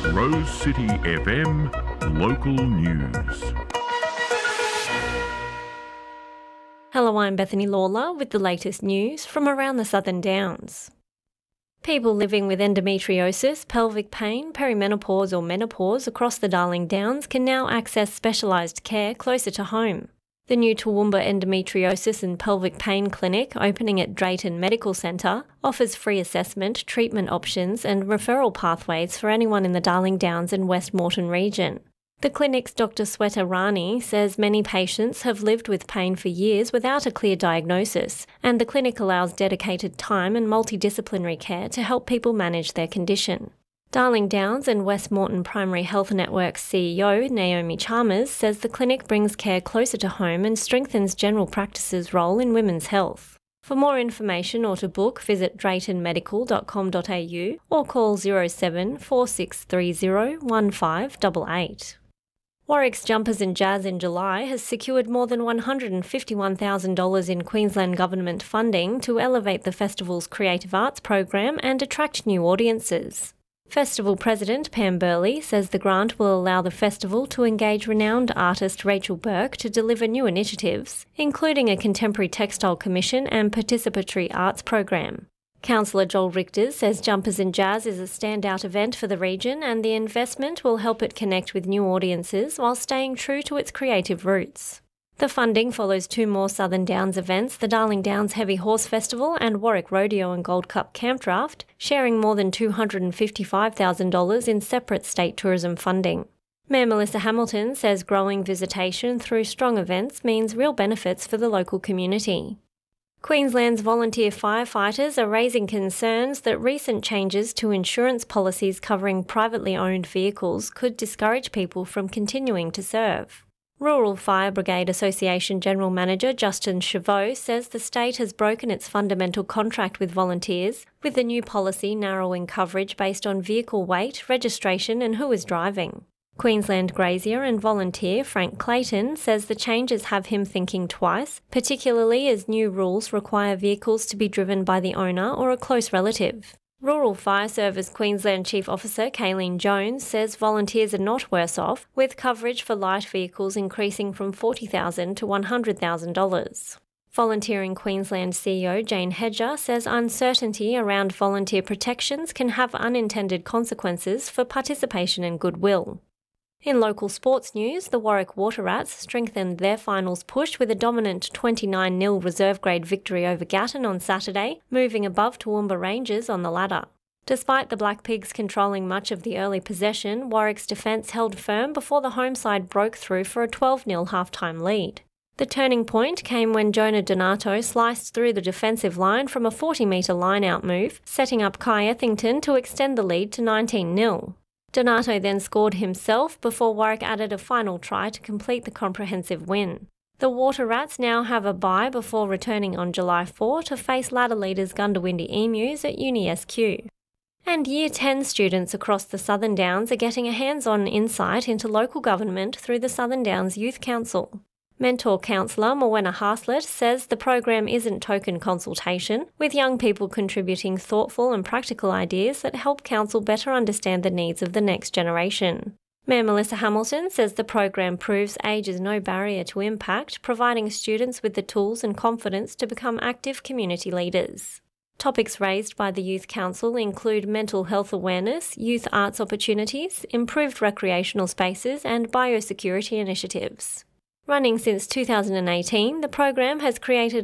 Rose City FM Local News. Hello, I'm Bethany Lawler with the latest news from around the Southern Downs. People living with endometriosis, pelvic pain, perimenopause or menopause across the Darling Downs can now access specialised care closer to home. The new Toowoomba Endometriosis and Pelvic Pain Clinic, opening at Drayton Medical Centre, offers free assessment, treatment options and referral pathways for anyone in the Darling Downs and West Moreton region. The clinic's Dr. Sweta Rani says many patients have lived with pain for years without a clear diagnosis, and the clinic allows dedicated time and multidisciplinary care to help people manage their condition. Darling Downs and West Moreton Primary Health Network's CEO, Naomi Chalmers, says the clinic brings care closer to home and strengthens general practice's role in women's health. For more information or to book, visit draytonmedical.com.au or call 07 4630 1588. Warwick's Jumpers and Jazz in July has secured more than $151,000 in Queensland Government funding to elevate the festival's creative arts program and attract new audiences. Festival President Pam Burley says the grant will allow the festival to engage renowned artist Rachel Burke to deliver new initiatives, including a contemporary textile commission and participatory arts program. Councillor Joel Richters says Jumpers and Jazz is a standout event for the region and the investment will help it connect with new audiences while staying true to its creative roots. The funding follows two more Southern Downs events, the Darling Downs Heavy Horse Festival and Warwick Rodeo and Gold Cup Camp Draft, sharing more than $255,000 in separate state tourism funding. Mayor Melissa Hamilton says growing visitation through strong events means real benefits for the local community. Queensland's volunteer firefighters are raising concerns that recent changes to insurance policies covering privately owned vehicles could discourage people from continuing to serve. Rural Fire Brigade Association General Manager Justin Chavot says the state has broken its fundamental contract with volunteers, with the new policy narrowing coverage based on vehicle weight, registration and who is driving. Queensland grazier and volunteer Frank Clayton says the changes have him thinking twice, particularly as new rules require vehicles to be driven by the owner or a close relative. Rural Fire Service Queensland Chief Officer Kayleen Jones says volunteers are not worse off, with coverage for light vehicles increasing from $40,000 to $100,000. Volunteering Queensland CEO Jane Hedger says uncertainty around volunteer protections can have unintended consequences for participation and goodwill. In local sports news, the Warwick Water Rats strengthened their finals push with a dominant 29-0 reserve-grade victory over Gatton on Saturday, moving above Toowoomba Rangers on the ladder. Despite the Black Pigs controlling much of the early possession, Warwick's defence held firm before the home side broke through for a 12-0 half-time lead. The turning point came when Jonah Donato sliced through the defensive line from a 40-metre line-out move, setting up Kai Ethington to extend the lead to 19-0. Donato then scored himself before Warwick added a final try to complete the comprehensive win. The Water Rats now have a bye before returning on July 4 to face ladder leaders Gundawindi Emus at Uni SQ. And Year 10 students across the Southern Downs are getting a hands-on insight into local government through the Southern Downs Youth Council. Mentor counsellor Morwenna Haslett says the program isn't token consultation, with young people contributing thoughtful and practical ideas that help council better understand the needs of the next generation. Mayor Melissa Hamilton says the program proves age is no barrier to impact, providing students with the tools and confidence to become active community leaders. Topics raised by the Youth Council include mental health awareness, youth arts opportunities, improved recreational spaces and biosecurity initiatives. Running since 2018, the program has created